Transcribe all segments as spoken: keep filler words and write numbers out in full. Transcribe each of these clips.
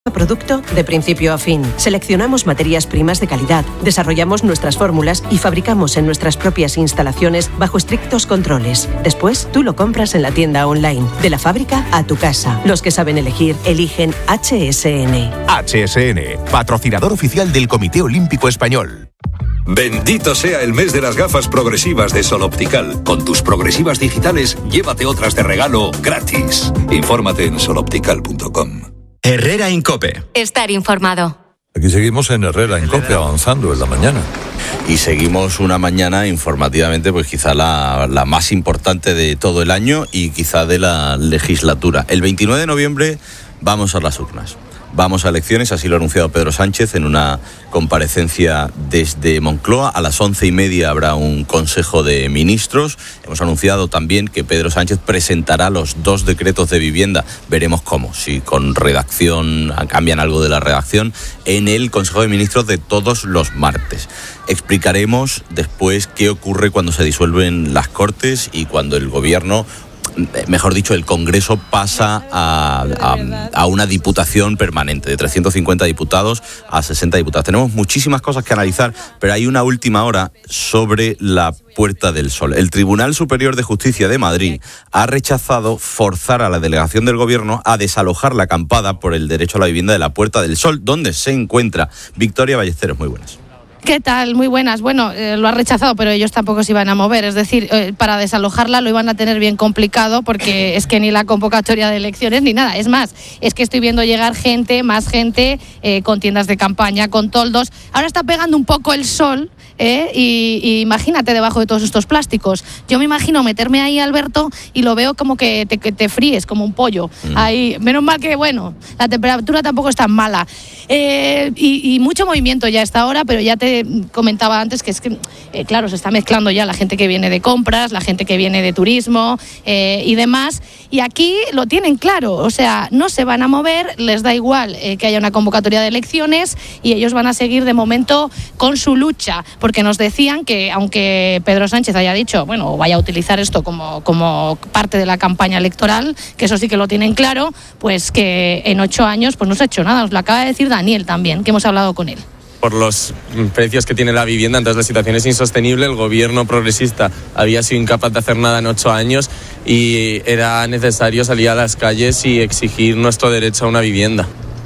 Producto de principio a fin. Seleccionamos materias primas de calidad, desarrollamos nuestras fórmulas y fabricamos en nuestras propias instalaciones bajo estrictos controles. Después, tú lo compras en la tienda online, de la fábrica a tu casa. Los que saben elegir, eligen H S N. H S N, patrocinador oficial del Comité Olímpico Español. Bendito sea el mes de las gafas progresivas de Sol Optical. Con tus progresivas digitales, llévate otras de regalo gratis. Infórmate en sol optical punto com. Herrera Incope. Estar informado. Aquí seguimos en Herrera Incope, avanzando en la mañana. Y seguimos una mañana informativamente, pues quizá la, la más importante de todo el año y quizá de la legislatura. El veintinueve de noviembre vamos a las urnas. Vamos a elecciones, así lo ha anunciado Pedro Sánchez en una comparecencia desde Moncloa. A las once y media habrá un Consejo de Ministros. Hemos anunciado también que Pedro Sánchez presentará los dos decretos de vivienda. Veremos cómo, si con redacción, cambian algo de la redacción, en el Consejo de Ministros de todos los martes. Explicaremos después qué ocurre cuando se disuelven las Cortes y cuando el Gobierno, mejor dicho, el Congreso pasa a, a, a una diputación permanente, de trescientos cincuenta diputados a sesenta diputados. Tenemos muchísimas cosas que analizar, pero hay una última hora sobre la Puerta del Sol. El Tribunal Superior de Justicia de Madrid ha rechazado forzar a la delegación del Gobierno a desalojar la acampada por el derecho a la vivienda de la Puerta del Sol, donde se encuentra. Victoria Ballesteros, muy buenas. ¿Qué tal? Muy buenas. Bueno, eh, lo ha rechazado, pero ellos tampoco se iban a mover. Es decir, eh, para desalojarla lo iban a tener bien complicado porque es que ni la convocatoria de elecciones ni nada. Es más, es que estoy viendo llegar gente, más gente, eh, con tiendas de campaña, con toldos. Ahora está pegando un poco el sol, ¿eh? y, y imagínate debajo de todos estos plásticos. Yo me imagino meterme ahí, Alberto, y lo veo como que te, que te fríes, como un pollo. Mm. Ahí, menos mal que, bueno, la temperatura tampoco es tan mala. Eh, y, y mucho movimiento ya a esta hora, pero ya te comentaba antes que es que, eh, claro, se está mezclando ya la gente que viene de compras, la gente que viene de turismo eh, y demás, y aquí lo tienen claro, o sea, no se van a mover, les da igual eh, que haya una convocatoria de elecciones y ellos van a seguir de momento con su lucha, porque nos decían que aunque Pedro Sánchez haya dicho, bueno, vaya a utilizar esto como, como parte de la campaña electoral, que eso sí que lo tienen claro, pues que en ocho años pues no se ha hecho nada, nos lo acaba de decir Daniel también, que hemos hablado con él. Por los precios que tiene la vivienda, entonces la situación es insostenible. El gobierno progresista había sido incapaz de hacer nada en ocho años y era necesario salir a las calles y exigir nuestro derecho a una vivienda.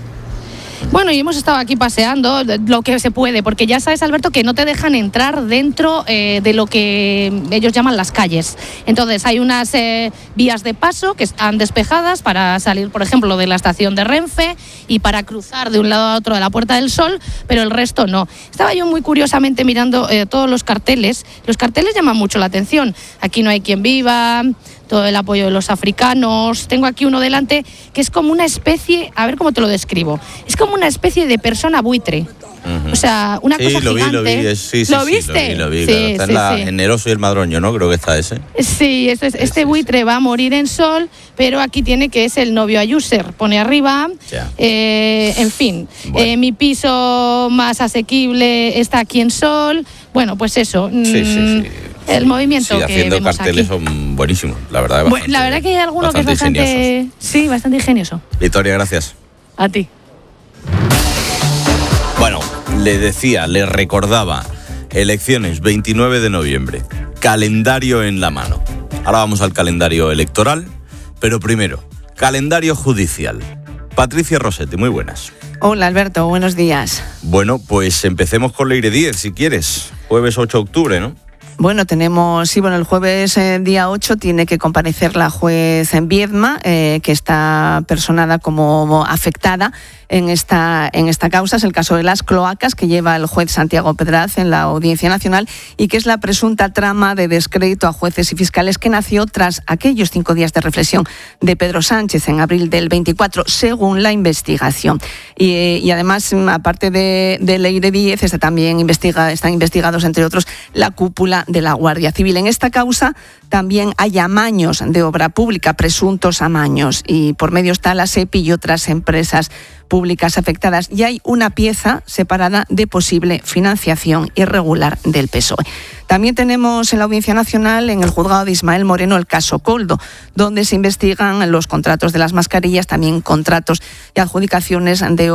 Bueno, y hemos estado aquí paseando lo que se puede, porque ya sabes, Alberto, que no te dejan entrar dentro eh, de lo que ellos llaman las calles. Entonces hay unas eh, vías de paso que están despejadas para salir, por ejemplo, de la estación de Renfe y para cruzar de un lado a otro de la Puerta del Sol, pero el resto no. Estaba yo muy curiosamente mirando eh, todos los carteles. Los carteles llaman mucho la atención. Aquí no hay quien viva, todo el apoyo de los africanos. Tengo aquí uno delante que es como una especie, a ver cómo te lo describo, es como una especie de persona buitre. Uh-huh. O sea, una sí, cosa lo gigante. Vi, lo vi, sí, sí, ¿Lo sí, viste? Lo vi, lo vi, sí, claro. Está sí, en, la, sí. en Eroso y el Madroño, ¿no? Creo que está ese. Sí, este, este sí, buitre sí. va a morir en Sol, pero aquí tiene que es el novio Ayuser, pone arriba. Eh, en fin, bueno. eh, mi piso más asequible está aquí en Sol. Bueno, pues eso. Sí, sí, sí. El movimiento sí, que haciendo vemos carteles aquí. Son buenísimos, la verdad. Bueno, bastante, la verdad que hay alguno que es bastante, ingeniosos. sí, bastante ingenioso. Victoria, gracias. A ti. Bueno, le decía, le recordaba, elecciones veintinueve de noviembre, calendario en la mano. Ahora vamos al calendario electoral, pero primero, calendario judicial. Patricia Rossetti, muy buenas. Hola Alberto, buenos días. Bueno, pues empecemos con Leire Díez, si quieres. Jueves ocho de octubre, ¿no? Bueno, tenemos, sí, bueno, el jueves eh, día ocho tiene que comparecer la juez en Viedma, eh, que está personada como afectada en esta, en esta causa. Es el caso de las cloacas que lleva el juez Santiago Pedraz en la Audiencia Nacional y que es la presunta trama de descrédito a jueces y fiscales que nació tras aquellos cinco días de reflexión de Pedro Sánchez en abril del veinticuatro, según la investigación. Y, y además, aparte de, de Leire Díez, está también investiga, están investigados, entre otros, la cúpula de la Guardia Civil. En esta causa también hay amaños de obra pública, presuntos amaños, y por medio está la SEPI y otras empresas públicas afectadas. Y hay una pieza separada de posible financiación irregular del P S O E. También tenemos en la Audiencia Nacional, en el juzgado de Ismael Moreno, el caso Coldo, donde se investigan los contratos de las mascarillas, también contratos y adjudicaciones de